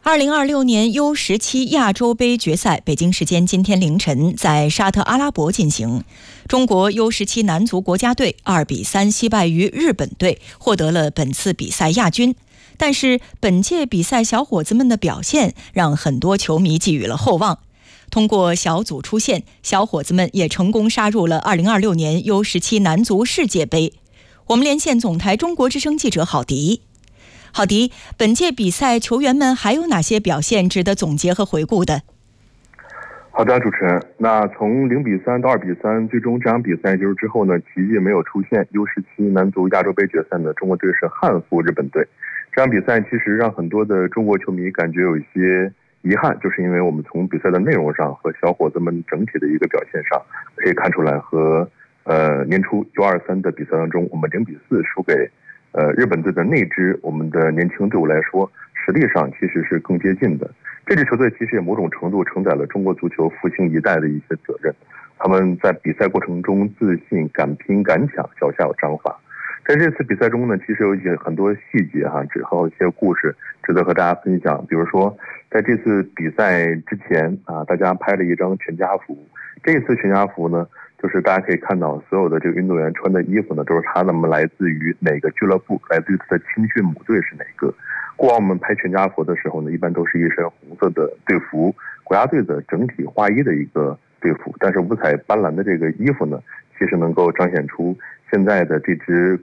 2026年 U17亚洲杯决赛，北京时间今天凌晨在沙特阿拉伯进行。中国 U17男足国家队2比3惜败于日本队，获得了本次比赛亚军。但是本届比赛小伙子们的表现让很多球迷寄予了厚望。通过小组出线，小伙子们也成功杀入了2026年 U17男足世界杯。我们连线总台中国之声记者郝迪。郝迪，本届比赛球员们还有哪些表现值得总结和回顾的？ 好的，主持人。那从0比3到2比3，最终这场比赛结束之后呢，奇迹没有出现。U17男足亚洲杯决赛呢，中国队是憾负日本队。这场比赛其实让很多的中国球迷感觉有一些遗憾，就是因为我们从比赛的内容上和小伙子们整体的一个表现上，可以看出来和年初U23的比赛当中，我们0比4输给日本队的那支我们的年轻队伍来说，实力上其实是更接近的。这支球队其实也某种程度承载了中国足球复兴一代的一些责任。他们在比赛过程中自信、敢拼、敢抢，脚下有章法。在这次比赛中呢，其实有一些很多细节哈，还有一些故事值得和大家分享。比如说，在这次比赛之前啊，大家拍了一张全家福。这一次全家福呢，就是大家可以看到所有的这个运动员穿的衣服呢，都是他们来自于哪个俱乐部，来自于他的青训母队是哪个。过往我们拍全家福的时候呢，一般都是一身红色的队服，国家队的整体花衣的一个队服，但是五彩斑斓的这个衣服呢，其实能够彰显出现在的这支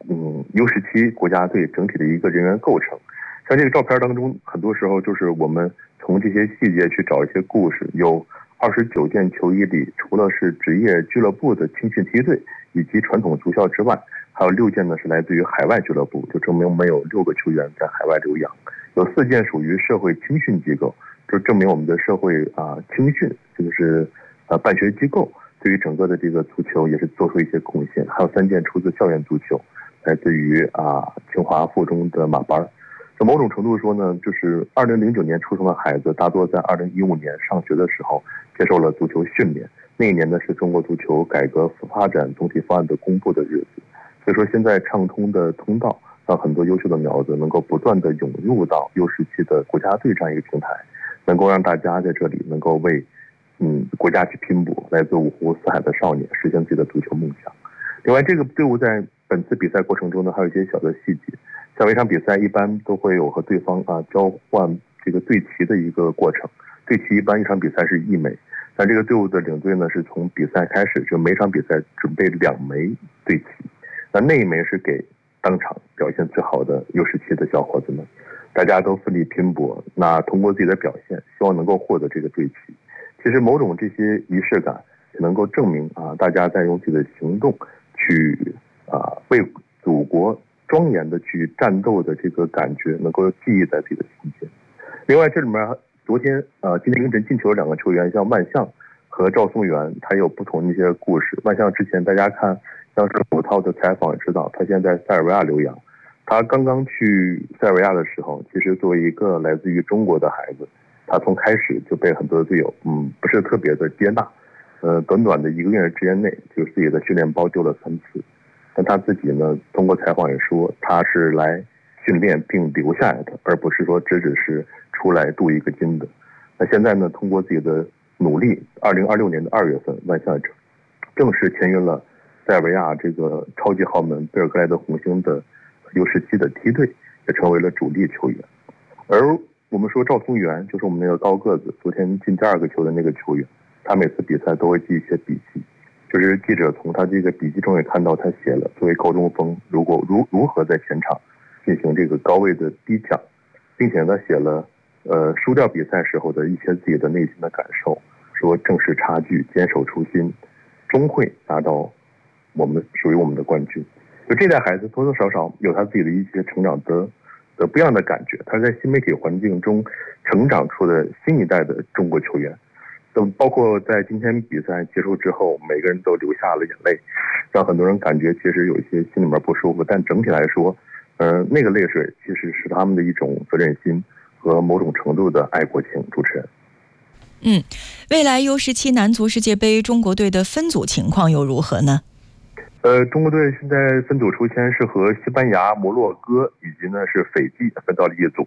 U17国家队整体的一个人员构成。像这个照片当中，很多时候就是我们从这些细节去找一些故事。有29件球衣里，除了是职业俱乐部的青训梯队以及传统足校之外，还有6件呢是来自于海外俱乐部，就证明我们有6个球员在海外留洋。有4件属于社会青训机构，就证明我们的社会青训就是办学机构对于整个的这个足球也是做出一些贡献。还有3件出自校园足球，来自于清华附中的马班。就某种程度说呢，就是2009年出生的孩子，大多在2015年上学的时候接受了足球训练。那一年呢是中国足球改革发展总体方案的公布的日子。所以说现在畅通的通道，让很多优秀的苗子能够不断的涌入到U17的国家队这样一个平台，能够让大家在这里能够为国家去拼搏，来自五湖四海的少年实现自己的足球梦想。另外，这个队伍在本次比赛过程中呢，还有一些小的细节。像一场比赛一般都会有和对方交换这个队旗的一个过程，队旗一般一场比赛是1枚，但这个队伍的领队呢是从比赛开始就每场比赛准备2枚队旗，那一枚是给当场表现最好的U17的小伙子们，大家都奋力拼搏，那通过自己的表现，希望能够获得这个队旗。其实某种这些仪式感也能够证明大家在用自己的行动去为祖国庄严的去战斗的这个感觉能够记忆在自己的心间。另外，这里面今天凌晨进球的2个球员，像万象和赵松元，他有不同的一些故事。万象之前大家看像是虎涛的采访也知道，他现在塞尔维亚留洋。他刚刚去塞尔维亚的时候，其实作为一个来自于中国的孩子，他从开始就被很多的队友不是特别的接纳。短短的1个月之间内，就自己的训练包丢了3次。但他自己呢，通过采访也说，他是来训练并留下来的，而不是说只是出来镀一个金的。那现在呢，通过自己的努力，2026年的2月份，万象正式签约了塞尔维亚这个超级豪门贝尔格莱德红星的U17的梯队，也成为了主力球员。而我们说赵松元，就是我们那个高个子，昨天进第2个球的那个球员，他每次比赛都会记一些笔记。就是记者从他这个笔记中也看到，他写了作为高中锋如何在前场进行这个高位的逼抢，并且他写了输掉比赛时候的一些自己的内心的感受，说正视差距，坚守初心，终会达到属于我们的冠军。就这代孩子多多少少有他自己的一些成长的不一样的感觉，他在新媒体环境中成长出的新一代的中国球员。包括在今天比赛结束之后，每个人都流下了眼泪，让很多人感觉其实有一些心里面不舒服。但整体来说，那个泪水其实是他们的一种责任心和某种程度的爱国情。主持人， 未来 U17男足世界杯中国队的分组情况又如何呢？ 中国队现在分组出线是和西班牙、摩洛哥以及呢是斐济分到了一组。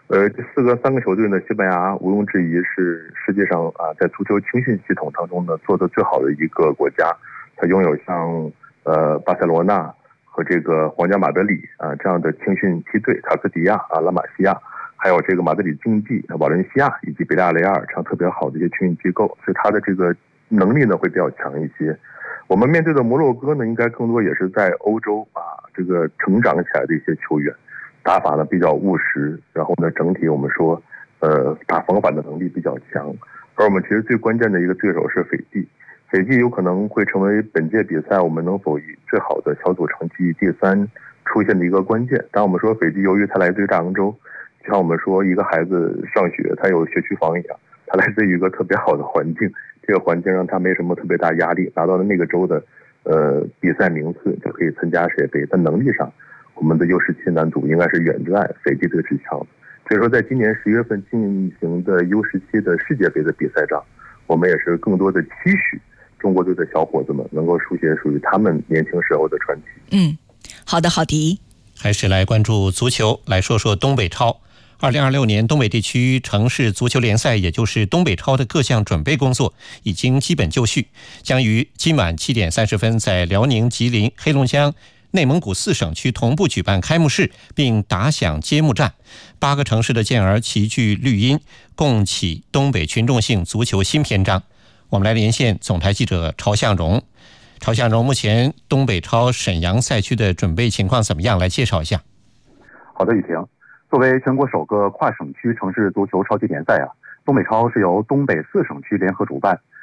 这三个球队呢，西班牙毋庸置疑是世界上在足球青训系统当中呢做得最好的一个国家。它拥有像巴塞罗那和这个皇家马德里这样的青训梯队，塔斯迪亚拉玛西亚，还有这个马德里竞技、瓦伦西亚以及比利亚雷亚尔这样特别好的一些青训机构，所以它的这个能力呢会比较强一些。我们面对的摩洛哥呢，应该更多也是在欧洲这个成长起来的一些球员。打法呢比较务实，然后呢整体我们说打防反的能力比较强。而我们其实最关键的一个对手是斐济，斐济有可能会成为本届比赛我们能否以最好的小组成绩第3出现的一个关键。当我们说斐济由于它来自于大洋洲，就像我们说一个孩子上学他有学区房一样，他来自于一个特别好的环境，这个环境让他没什么特别大压力，拿到了那个州的比赛名次就可以参加世界杯。但能力上我们的U17男足应该是远在斐济这个之强的，所以说在今年10月份进行的U17的世界杯的比赛上，我们也是更多的期许中国队的小伙子们能够书写属于他们年轻时候的传奇。 好的，郝迪。 还是来关注足球，来说说东北超。2026年东北地区城市足球联赛，也就是东北超的各项准备工作已经基本就绪，将于今晚7点30分在辽宁、吉林、黑龙江、内蒙古4省区同步举办开幕式，并打响揭幕战。8个城市的健儿齐聚绿茵，共启东北群众性足球新篇章。我们来连线总台记者朝向荣。朝向荣，目前东北超沈阳赛区的准备情况怎么样？来介绍一下。 好的，雨婷。作为全国首个跨省区城市足球超级联赛东北超是由东北4省区联合主办，